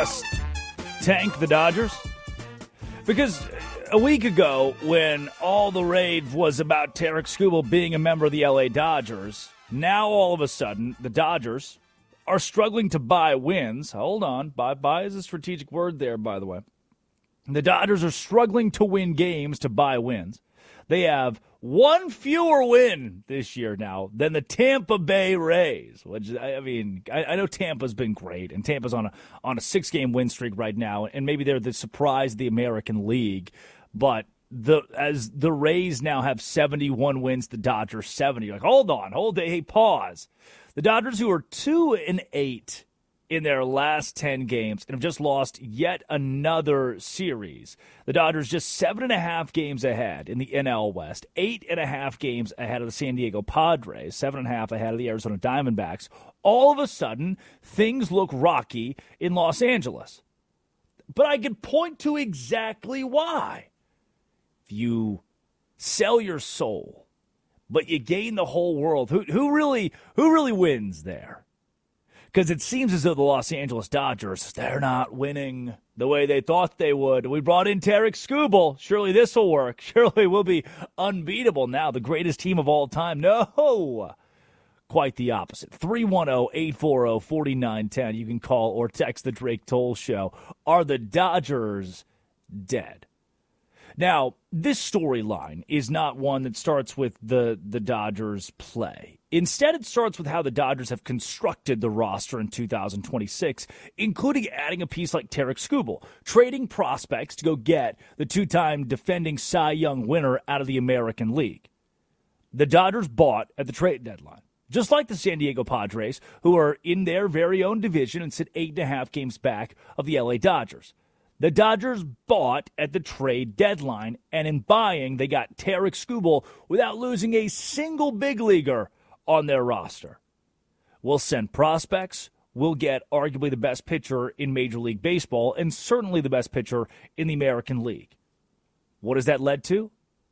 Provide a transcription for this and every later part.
just tank the Dodgers? Because a week ago, when all the rave was about Tarik Skubal being a member of the LA Dodgers, now all of a sudden, the Dodgers are struggling to buy wins. Hold on. Buy is a strategic word there, by the way. The Dodgers are struggling to win games to buy wins. They have one fewer win this year now than the Tampa Bay Rays, which, I mean, I know Tampa's been great, and Tampa's on a 6-game win streak right now, and maybe they're the surprise of the American League, but as the Rays now have 71 wins, the Dodgers 70. You're like, hold on, hey, pause. The Dodgers, who are 2-8 in their last 10 games and have just lost yet another series. The Dodgers just 7.5 games ahead in the NL West, 8.5 games ahead of the San Diego Padres, 7.5 ahead of the Arizona Diamondbacks. All of a sudden, things look rocky in Los Angeles. But I could point to exactly why. If you sell your soul, but you gain the whole world, who really wins there? Because it seems as though the Los Angeles Dodgers, they're not winning the way they thought they would. We brought in Tarik Skubal. Surely this will work. Surely we'll be unbeatable now, the greatest team of all time. No, quite the opposite. 310-840-4910. You can call or text the Drake Toll Show. Are the Dodgers dead? Now, this storyline is not one that starts with the Dodgers' play. Instead, it starts with how the Dodgers have constructed the roster in 2026, including adding a piece like Tarik Skubal, trading prospects to go get the two-time defending Cy Young winner out of the American League. The Dodgers bought at the trade deadline, just like the San Diego Padres, who are in their very own division and sit 8.5 games back of the LA Dodgers. The Dodgers bought at the trade deadline, and in buying, they got Tarik Skubal without losing a single big leaguer on their roster. We'll send prospects. We'll get arguably the best pitcher in Major League Baseball and certainly the best pitcher in the American League. What has that led to?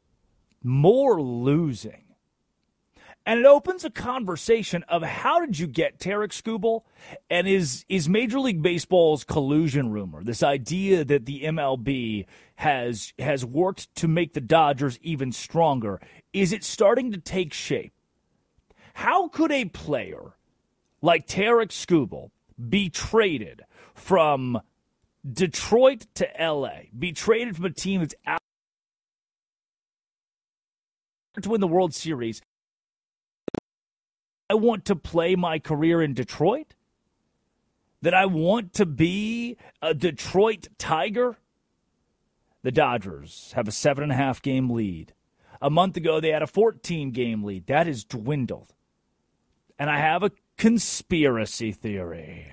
More losing. And it opens a conversation of how did you get Tarik Skubal, and is Major League Baseball's collusion rumor, this idea that the MLB has worked to make the Dodgers even stronger, is it starting to take shape? How could a player like Tarik Skubal be traded from Detroit to L.A., be traded from a team that's out to win the World Series? I want to play my career in Detroit? That I want to be a Detroit Tiger? The Dodgers have a 7.5-game lead. A month ago, they had a 14-game lead. That has dwindled. And I have a conspiracy theory.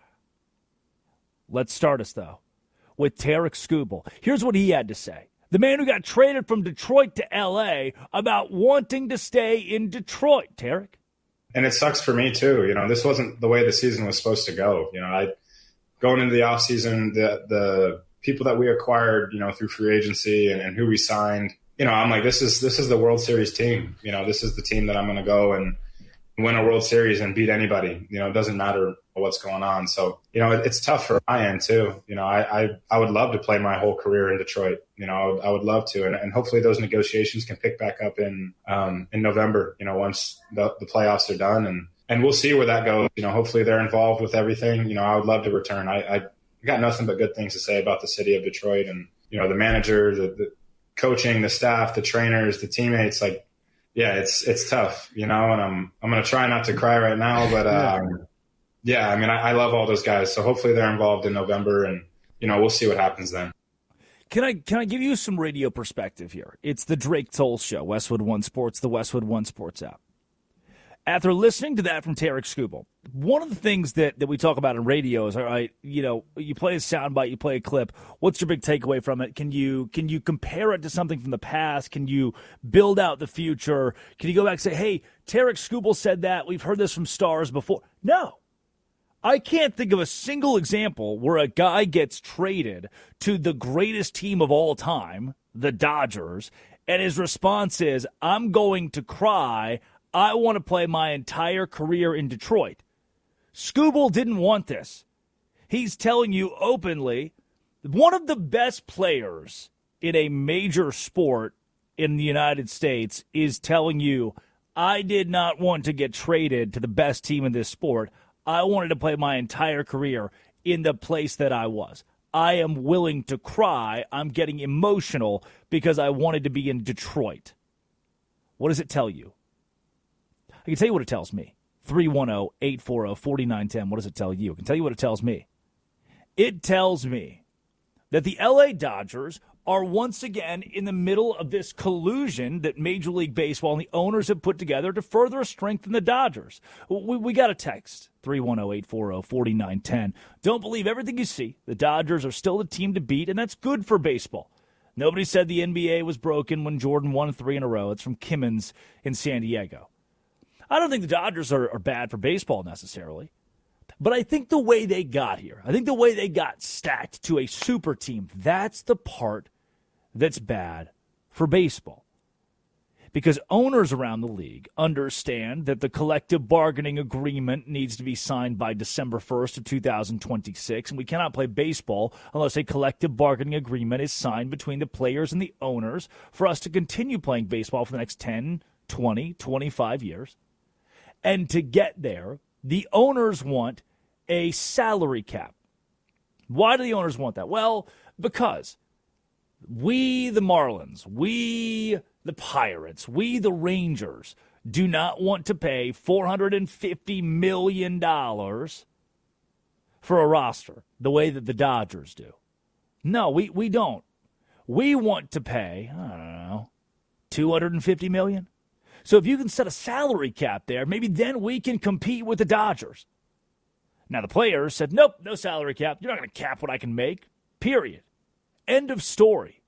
Let's start us, though, with Tarik Skubal. Here's what he had to say. The man who got traded from Detroit to L.A. about wanting to stay in Detroit. Tarik? And it sucks for me too. You know, this wasn't the way the season was supposed to go. You know, going into the offseason, the people that we acquired, you know, through free agency and who we signed, you know, I'm like, this is the World Series team. You know, this is the team that I'm going to go and win a World Series and beat anybody. You know, it doesn't matter what's going on. So, you know, it's tough for my end too. You know, I would love to play my whole career in Detroit. You know, I would love to. And hopefully those negotiations can pick back up in November, you know, once the playoffs are done. And we'll see where that goes. You know, hopefully they're involved with everything. You know, I would love to return. I got nothing but good things to say about the city of Detroit and, you know, the manager, the coaching, the staff, the trainers, the teammates. Like, yeah, it's tough, you know, and I'm going to try not to cry right now, but yeah, I mean, I love all those guys. So hopefully they're involved in November and, you know, we'll see what happens then. Can I give you some radio perspective here? It's the Drake Toll Show, Westwood One Sports, the Westwood One Sports app. After listening to that from Tarik Skubal, one of the things that we talk about in radio is, all right, you know, you play a soundbite, you play a clip. What's your big takeaway from it? Can you compare it to something from the past? Can you build out the future? Can you go back and say, hey, Tarik Skubal said that. We've heard this from stars before. No. I can't think of a single example where a guy gets traded to the greatest team of all time, the Dodgers, and his response is, I'm going to cry. I want to play my entire career in Detroit. Skubal didn't want this. He's telling you openly, one of the best players in a major sport in the United States is telling you, I did not want to get traded to the best team in this sport. I wanted to play my entire career in the place that I was. I am willing to cry. I'm getting emotional because I wanted to be in Detroit. What does it tell you? I can tell you what it tells me. 310-840-4910. What does it tell you? I can tell you what it tells me. It tells me that the LA Dodgers are once again in the middle of this collusion that Major League Baseball and the owners have put together to further strengthen the Dodgers. We got a text, 310-840-4910. Don't believe everything you see. The Dodgers are still the team to beat, and that's good for baseball. Nobody said the NBA was broken when Jordan won 3 in a row. It's from Kimmons in San Diego. I don't think the Dodgers are bad for baseball necessarily. But I think the way they got here, I think the way they got stacked to a super team, that's the part that's bad for baseball. Because owners around the league understand that the collective bargaining agreement needs to be signed by December 1st of 2026, and we cannot play baseball unless a collective bargaining agreement is signed between the players and the owners for us to continue playing baseball for the next 10, 20, 25 years. And to get there, the owners want a salary cap. Why do the owners want that? Well, because we, the Marlins, we, the Pirates, we, the Rangers, do not want to pay $450 million for a roster the way that the Dodgers do. No, we don't. We want to pay, I don't know, $250 million. So if you can set a salary cap there, maybe then we can compete with the Dodgers. Now, the players said, nope, no salary cap. You're not going to cap what I can make, period. End of story.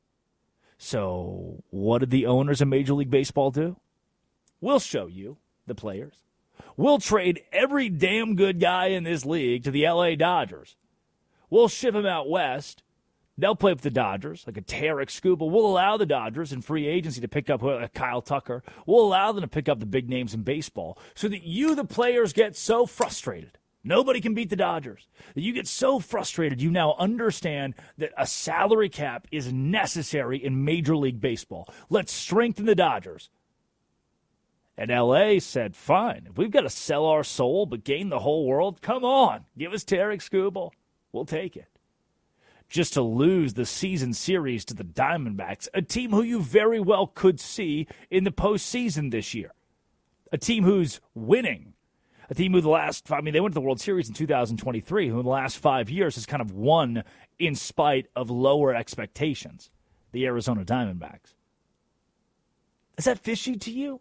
So what did the owners of Major League Baseball do? We'll show you, the players. We'll trade every damn good guy in this league to the LA Dodgers. We'll ship them out west. They'll play with the Dodgers, like a Tarek Skubal. We'll allow the Dodgers in free agency to pick up Kyle Tucker. We'll allow them to pick up the big names in baseball so that you, the players, get so frustrated. Nobody can beat the Dodgers. You get so frustrated, you now understand that a salary cap is necessary in Major League Baseball. Let's strengthen the Dodgers. And L.A. said, fine, if we've got to sell our soul but gain the whole world, come on, give us Tarek Skubal. We'll take it. Just to lose the season series to the Diamondbacks, a team who you very well could see in the postseason this year. A team who's winning. A team who they went to the World Series in 2023, who in the last 5 years has kind of won in spite of lower expectations, the Arizona Diamondbacks. Is that fishy to you?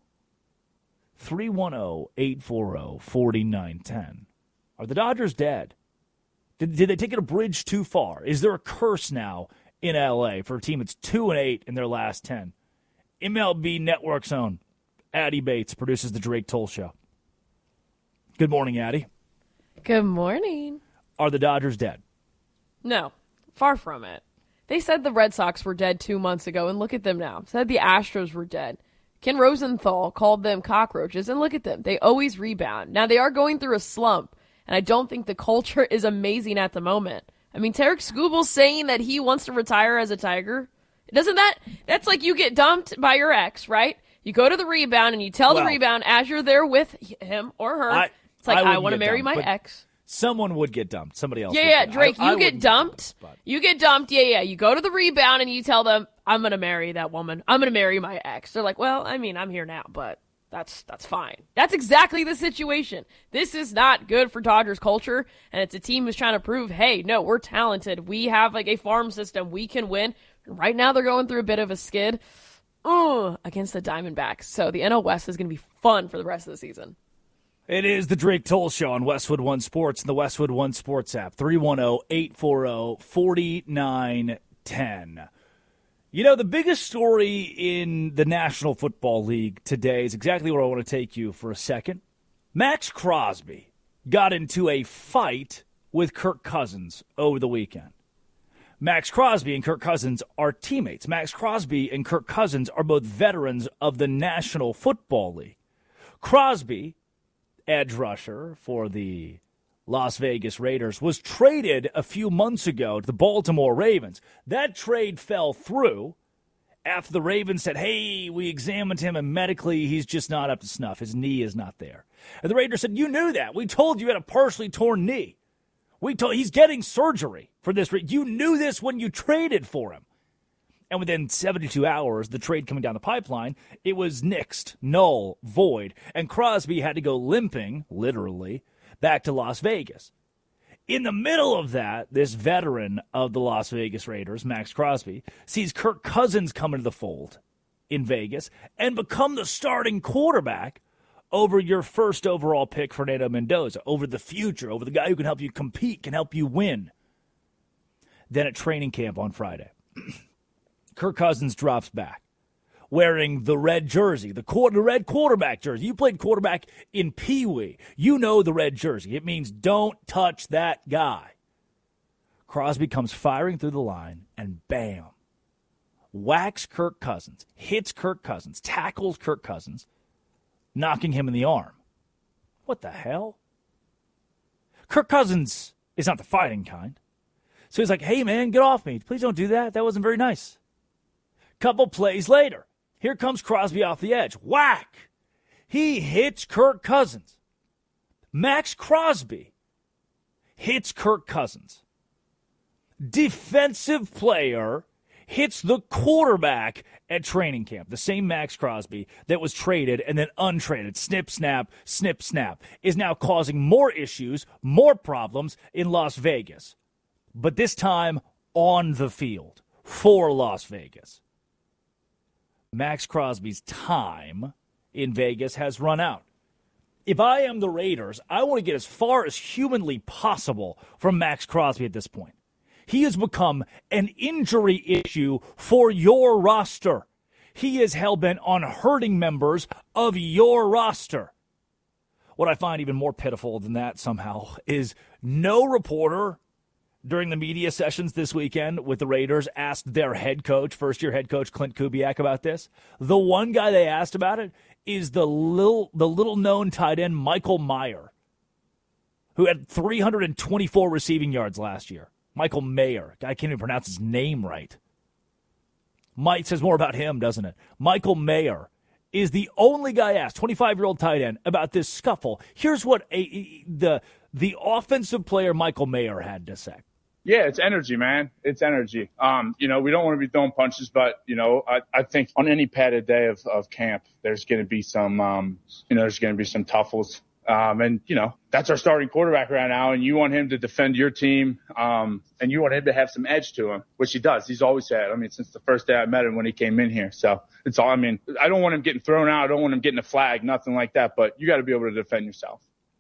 310-840-4910. Are the Dodgers dead? Did they take it a bridge too far? Is there a curse now in L.A. for a team that's 2-8 in their last 10? MLB Network's own Addie Bates produces the Drake Toll Show. Good morning, Addie. Good morning. Are the Dodgers dead? No, far from it. They said the Red Sox were dead 2 months ago, and look at them now. Said the Astros were dead. Ken Rosenthal called them cockroaches, and look at them. They always rebound. Now, they are going through a slump, and I don't think the culture is amazing at the moment. I mean, Tarek Skubal saying that he wants to retire as a Tiger, that's like you get dumped by your ex, right? You go to the rebound, and you tell the rebound as you're there with him or her, it's like, I want to marry my ex. Someone would get dumped. Somebody else. Yeah, Drake, you get dumped. You get dumped. Yeah. You go to the rebound and you tell them, I'm going to marry that woman. I'm going to marry my ex. They're like, well, I mean, I'm here now, but that's fine. That's exactly the situation. This is not good for Dodgers culture, and it's a team who's trying to prove, hey, no, we're talented. We have like a farm system. We can win. Right now they're going through a bit of a skid against the Diamondbacks. So the NL West is going to be fun for the rest of the season. It is the Drake Toll Show on Westwood One Sports and the Westwood One Sports app. 310-840-4910. You know, the biggest story in the National Football League today is exactly where I want to take you for a second. Max Crosby got into a fight with Kirk Cousins over the weekend. Max Crosby and Kirk Cousins are teammates. Max Crosby and Kirk Cousins are both veterans of the National Football League. Crosby, edge rusher for the Las Vegas Raiders, was traded a few months ago to the Baltimore Ravens. That trade fell through after the Ravens said, hey, we examined him and medically he's just not up to snuff. His knee is not there. And the Raiders said, you knew that. We told you he had a partially torn knee. He's getting surgery for this. You knew this when you traded for him. And within 72 hours, the trade coming down the pipeline, it was nixed, null, void. And Crosby had to go limping, literally, back to Las Vegas. In the middle of that, this veteran of the Las Vegas Raiders, Max Crosby, sees Kirk Cousins come into the fold in Vegas and become the starting quarterback over your first overall pick, Fernando Mendoza, over the future, over the guy who can help you compete, can help you win. Then at training camp on Friday, Kirk Cousins drops back wearing the red jersey, the red quarterback jersey. You played quarterback in Pee Wee. You know the red jersey. It means don't touch that guy. Crosby comes firing through the line, and bam, whacks Kirk Cousins, hits Kirk Cousins, tackles Kirk Cousins, knocking him in the arm. What the hell? Kirk Cousins is not the fighting kind. So he's like, hey, man, get off me. Please don't do that. That wasn't very nice. Couple plays later, here comes Crosby off the edge. Whack! He hits Kirk Cousins. Max Crosby hits Kirk Cousins. Defensive player hits the quarterback at training camp. The same Max Crosby that was traded and then untraded. Snip, snap, is now causing more issues, more problems in Las Vegas. But this time on the field for Las Vegas. Max Crosby's time in Vegas has run out. If I am the Raiders, I want to get as far as humanly possible from Max Crosby at this point. He has become an injury issue for your roster. He is hell-bent on hurting members of your roster. What I find even more pitiful than that somehow is no reporter during the media sessions this weekend with the Raiders asked their head coach, first-year head coach Clint Kubiak, about this. The one guy they asked about it is the little-known tight end Michael Mayer, who had 324 receiving yards last year. Michael Mayer. I can't even pronounce his name right. Mike says more about him, doesn't it? Michael Mayer is the only guy asked, 25-year-old tight end, about this scuffle. Here's what the offensive player Michael Mayer had to say. Yeah, it's energy, man. It's energy. We don't want to be throwing punches, but, I think on any padded day of camp, there's going to be some, tuffles. And that's our starting quarterback right now. And you want him to defend your team. And you want him to have some edge to him, which he does. He's always had. Since the first day I met him when he came in here. So it's all, I don't want him getting thrown out. I don't want him getting a flag, nothing like that. But you got to be able to defend yourself.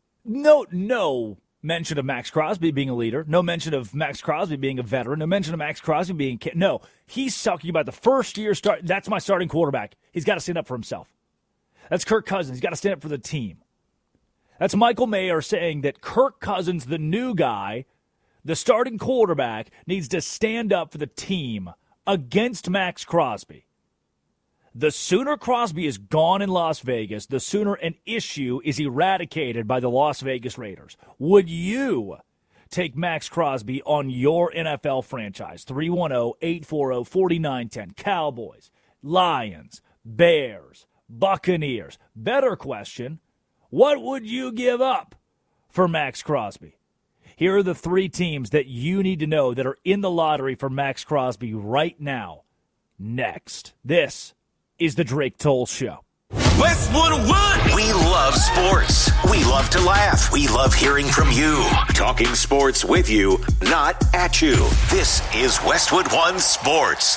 No mention of Max Crosby being a leader. No mention of Max Crosby being a veteran. No mention of Max Crosby being – no. He's talking about the first-year start. That's my starting quarterback. He's got to stand up for himself. That's Kirk Cousins. He's got to stand up for the team. That's Michael Mayer saying that Kirk Cousins, the new guy, the starting quarterback, needs to stand up for the team against Max Crosby. The sooner Crosby is gone in Las Vegas, the sooner an issue is eradicated by the Las Vegas Raiders. Would you take Max Crosby on your NFL franchise? 310-840-4910. Cowboys, Lions, Bears, Buccaneers. Better question, what would you give up for Max Crosby? Here are the three teams that you need to know that are in the lottery for Max Crosby right now. Next, this is the Drake Toll Show. Westwood One. We love sports. We love to laugh. We love hearing from you. Talking sports with you, not at you. This is Westwood One Sports.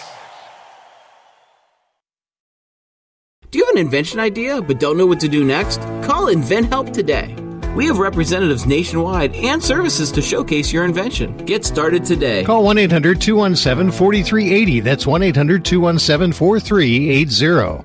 Do you have an invention idea but don't know what to do next? Call InventHelp today. We have representatives nationwide and services to showcase your invention. Get started today. Call 1-800-217-4380. That's 1-800-217-4380.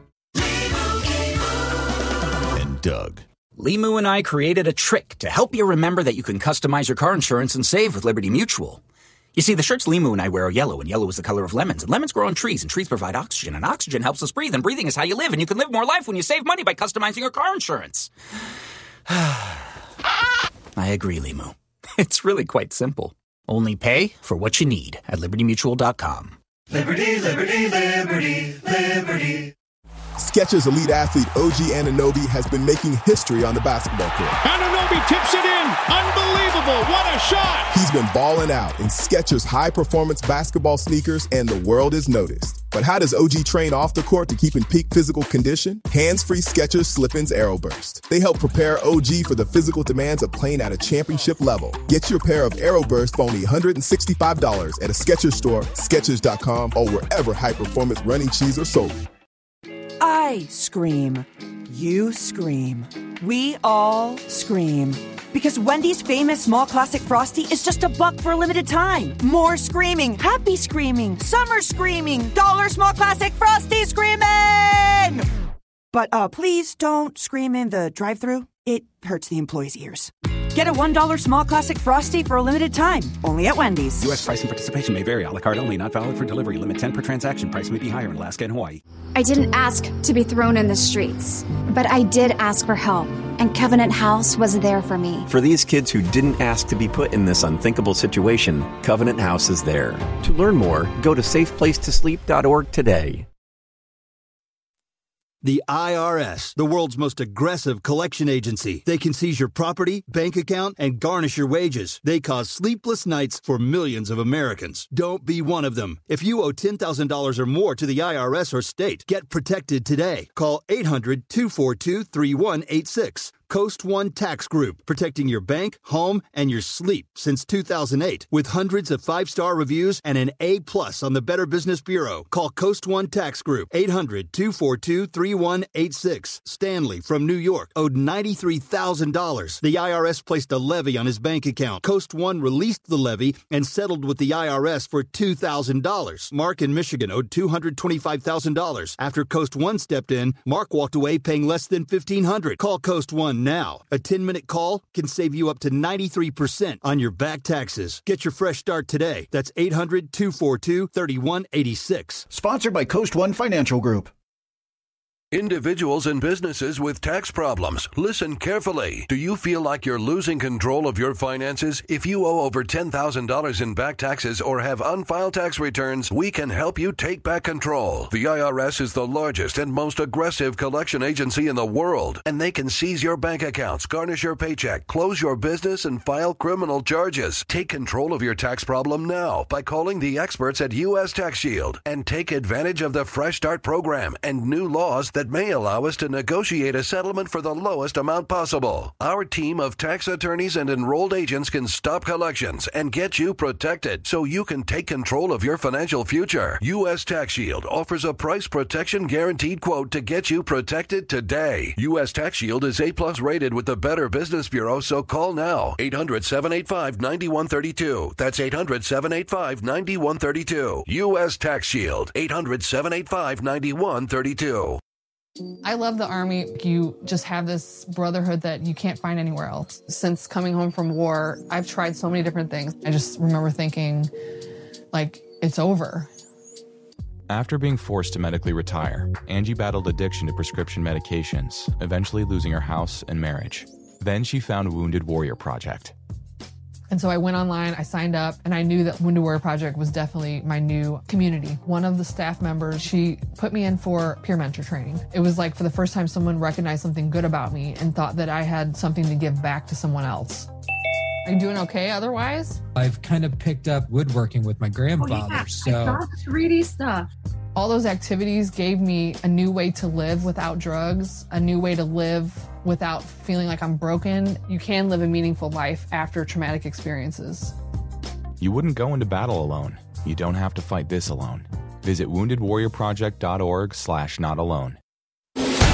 And Doug. Limu and I created a trick to help you remember that you can customize your car insurance and save with Liberty Mutual. You see, the shirts Limu and I wear are yellow, and yellow is the color of lemons. And lemons grow on trees, and trees provide oxygen, and oxygen helps us breathe, and breathing is how you live, and you can live more life when you save money by customizing your car insurance. I agree, Limu. It's really quite simple. Only pay for what you need at LibertyMutual.com. Liberty, liberty, liberty, liberty. Skechers elite athlete OG Anunoby has been making history on the basketball court. Anunoby tips it in. Unbelievable. What a shot. He's been balling out in Skechers high-performance basketball sneakers, and the world is noticed. But how does OG train off the court to keep in peak physical condition? Hands-free Skechers Slip-ins Aeroburst. They help prepare OG for the physical demands of playing at a championship level. Get your pair of Aeroburst for only $165 at a Skechers store, Skechers.com, or wherever high-performance running shoes are sold. I scream. You scream. We all scream. Because Wendy's famous small classic Frosty is just $1 for a limited time. More screaming, happy screaming, summer screaming, dollar small classic Frosty screaming! But please don't scream in the drive-thru. It hurts the employees' ears. Get a $1 small classic Frosty for a limited time. Only at Wendy's. U.S. price and participation may vary. A la carte only. Not valid for delivery. Limit 10 per transaction. Price may be higher in Alaska and Hawaii. I didn't ask to be thrown in the streets, but I did ask for help, and Covenant House was there for me. For these kids who didn't ask to be put in this unthinkable situation, Covenant House is there. To learn more, go to safeplacetosleep.org today. The IRS, the world's most aggressive collection agency. They can seize your property, bank account, and garnish your wages. They cause sleepless nights for millions of Americans. Don't be one of them. If you owe $10,000 or more to the IRS or state, get protected today. Call 800-242-3186. Coast One Tax Group, protecting your bank, home, and your sleep since 2008. With hundreds of 5-star reviews and an A+ on the Better Business Bureau. Call Coast One Tax Group, 800-242-3186. Stanley from New York owed $93,000. The IRS placed a levy on his bank account. Coast One released the levy and settled with the IRS for $2,000. Mark in Michigan owed $225,000. After Coast One stepped in, Mark walked away paying less than $1,500. Call Coast One now. A 10-minute call can save you up to 93% on your back taxes. Get your fresh start today. That's 800-242-3186. Sponsored by Coast One Financial Group. Individuals and businesses with tax problems, listen carefully. Do you feel like you're losing control of your finances? If you owe over $10,000 in back taxes or have unfiled tax returns, we can help you take back control. The IRS is the largest and most aggressive collection agency in the world, and they can seize your bank accounts, garnish your paycheck, close your business, and file criminal charges. Take control of your tax problem now by calling the experts at U.S. Tax Shield and take advantage of the Fresh Start program and new laws that may allow us to negotiate a settlement for the lowest amount possible. Our team of tax attorneys and enrolled agents can stop collections and get you protected so you can take control of your financial future. U.S. Tax Shield offers a price protection guaranteed quote to get you protected today. U.S. Tax Shield is A+ rated with the Better Business Bureau, so call now. 800-785-9132. That's 800-785-9132. U.S. Tax Shield. 800-785-9132. I love the Army. You just have this brotherhood that you can't find anywhere else. Since coming home from war, I've tried so many different things. I just remember thinking, like, it's over. After being forced to medically retire, Angie battled addiction to prescription medications, eventually losing her house and marriage. Then she found Wounded Warrior Project. And so I went online, I signed up, and I knew that Wounded Warrior Project was definitely my new community. One of the staff members, she put me in for peer mentor training. It was like for the first time someone recognized something good about me and thought that I had something to give back to someone else. Are you doing okay otherwise? I've kind of picked up woodworking with my grandfather, I so... 3D stuff. All those activities gave me a new way to live without drugs, a new way to live without feeling like I'm broken. You can live a meaningful life after traumatic experiences. You wouldn't go into battle alone. You don't have to fight this alone. Visit woundedwarriorproject.org/notalone.